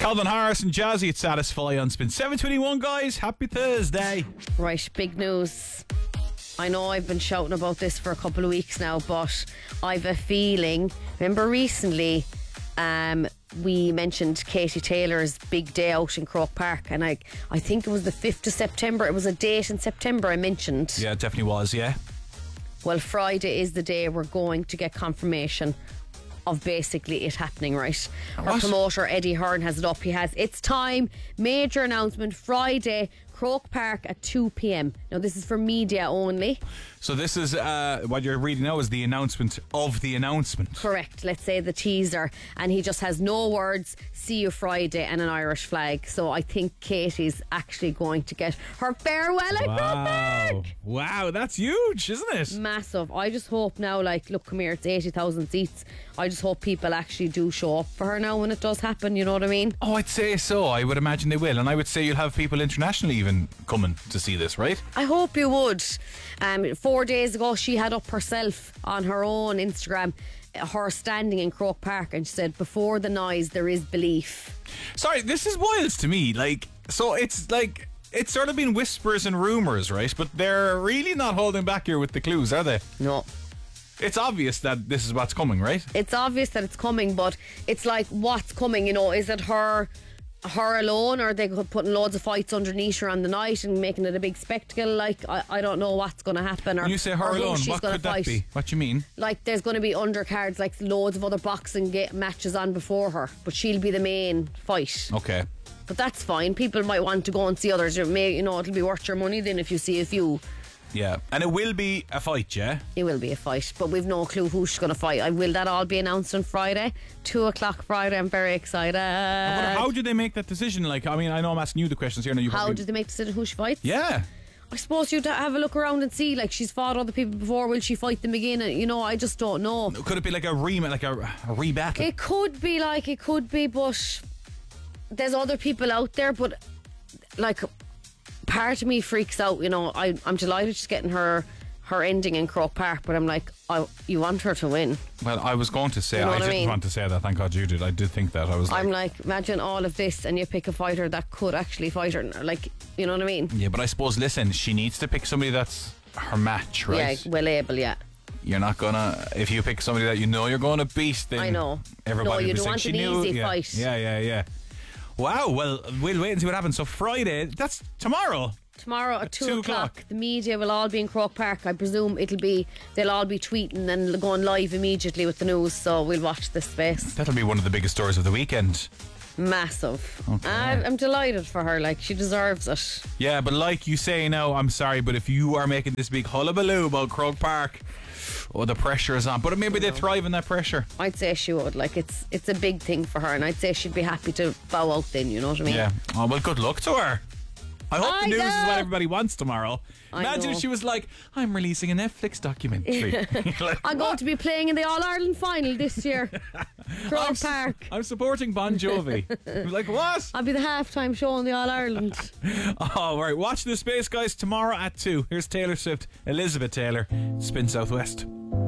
Calvin Harris and Jazzy at Satisfy on Spin 721, guys. Happy Thursday. Right, big news. I know I've been shouting about this for a couple of weeks now, but I've a feeling. Remember recently, we mentioned Katie Taylor's big day out in Croke Park, and I think it was the 5th of September. It was a date in September I mentioned. Yeah, it definitely was, yeah. Well, Friday is the day we're going to get confirmation of basically it happening, right? Our promoter Eddie Hearn has it up. He has "It's time, major announcement, Friday, Croke Park at 2 p.m. Now this is for media only. So this is what you're reading now is the announcement of the announcement. Correct, let's say the teaser. And he just has no words, "See you Friday," and an Irish flag. So I think Katie's actually going to get her farewell at Croke Park. Wow, that's huge, isn't it? Massive. I just hope now, like, look, come here, it's 80,000 seats. I just hope people actually do show up for her now when it does happen, you know what I mean? Oh, I'd say so. I would imagine they will. And I would say you'll have people internationally even coming to see this, right? I hope you would. 4 days ago, she had up herself on her own Instagram her standing in Croke Park, and she said, "Before the noise, there is belief." Sorry, this is wild to me. Like, so it's like, it's sort of been whispers and rumours, right? But they're really not holding back here with the clues, are they? No. It's obvious that this is what's coming, right? It's obvious that it's coming, but it's like, what's coming, you know? Is it her alone, or are they putting loads of fights underneath her on the night and making it a big spectacle? Like, I don't know what's going to happen. Or, when you say her alone, what could that be? What do you mean? Like, there's going to be undercards, like loads of other boxing matches on before her, but she'll be the main fight. Okay. But that's fine. People might want to go and see others. It'll be worth your money then if you see a few. Yeah, and it will be a fight, yeah? It will be a fight, but we've no clue who she's going to fight. Will that all be announced on Friday? 2 o'clock Friday. I'm very excited. I wonder, how did they make that decision? Like, I mean, I know I'm asking you the questions here. Now how did they make the decision who she fights? Yeah. I suppose you'd have a look around and see, like, she's fought other people before. Will she fight them again? You know, I just don't know. Could it be like a rebattle? It could be, but there's other people out there, but, like, part of me freaks out, you know. I'm delighted she's getting her ending in Croke Park, but I'm like, you want her to win. Well, I was going to say, I didn't want to say that, thank God you did. I did think that. I'm like, imagine all of this and you pick a fighter that could actually fight her, like, you know what I mean? Yeah, but I suppose, listen, she needs to pick somebody that's her match, right? Yeah, well able, yeah. You're not gonna, if you pick somebody that you know you're going to beat, then I know. Everybody no, you will don't want an easy fight. Yeah. Wow, well, we'll wait and see what happens. So Friday, that's tomorrow. Tomorrow at 2 o'clock. The media will all be in Croke Park. I presume they'll all be tweeting and going live immediately with the news, so we'll watch this space. That'll be one of the biggest stories of the weekend. Massive. Okay. I'm delighted for her, like, she deserves it. Yeah, but like you say now, I'm sorry, but if you are making this big hullabaloo about Croke Park, the pressure is on. But maybe they thrive in that pressure. I'd say she would. Like, it's a big thing for her, and I'd say she'd be happy to bow out then, you know what I mean? Yeah. Oh, well, good luck to her. I hope the news is what everybody wants tomorrow. Imagine if she was like, I'm releasing a Netflix documentary. Like, I'm going to be playing in the All-Ireland final this year. Croke Park. I'm supporting Bon Jovi. Like, what? I'll be the halftime show in the All-Ireland. Oh, right. Watch this space, guys, tomorrow at 2. Here's Taylor Swift, Elizabeth Taylor, Spin Southwest.